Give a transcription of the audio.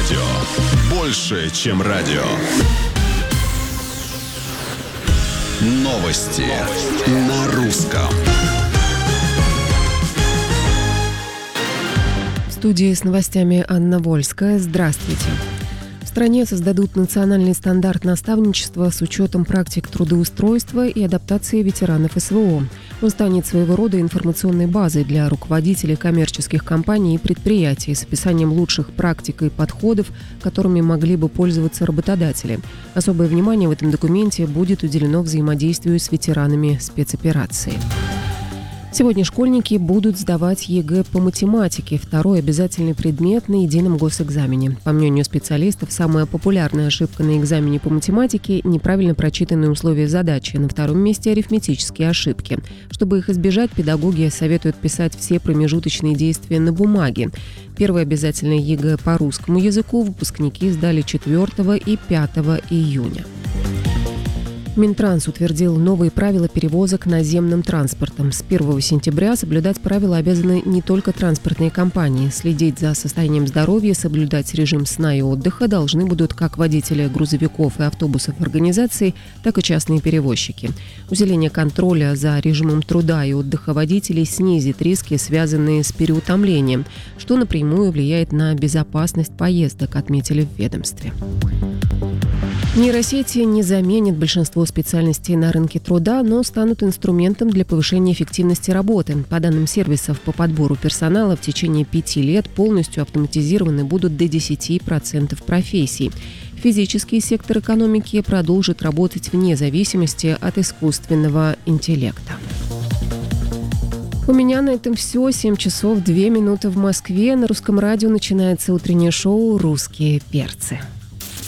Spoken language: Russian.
радио. Больше, чем радио. Новости на русском. В студии с новостями Анна Вольская. Здравствуйте. В стране создадут национальный стандарт наставничества с учетом практик трудоустройства и адаптации ветеранов СВО. Он станет своего рода информационной базой для руководителей коммерческих компаний и предприятий с описанием лучших практик и подходов, которыми могли бы пользоваться работодатели. Особое внимание в этом документе будет уделено взаимодействию с ветеранами спецоперации. Сегодня школьники будут сдавать ЕГЭ по математике, второй обязательный предмет на едином госэкзамене. По мнению специалистов, самая популярная ошибка на экзамене по математике – неправильно прочитанные условия задачи, на втором месте – арифметические ошибки. Чтобы их избежать, педагоги советуют писать все промежуточные действия на бумаге. Первое обязательное ЕГЭ по русскому языку выпускники сдали 4 и 5 июня. Минтранс утвердил новые правила перевозок наземным транспортом. С 1 сентября соблюдать правила обязаны не только транспортные компании. Следить за состоянием здоровья, соблюдать режим сна и отдыха должны будут как водители грузовиков и автобусов организаций, так и частные перевозчики. Усиление контроля за режимом труда и отдыха водителей снизит риски, связанные с переутомлением, что напрямую влияет на безопасность поездок, отметили в ведомстве. Нейросети не заменят большинство специальностей на рынке труда, но станут инструментом для повышения эффективности работы. По данным сервисов по подбору персонала, в течение 5 лет полностью автоматизированы будут до 10% профессий. Физический сектор экономики продолжит работать вне зависимости от искусственного интеллекта. У меня на этом все. 7 часов 2 минуты в Москве. На Русском радио начинается утреннее шоу «Русские перцы».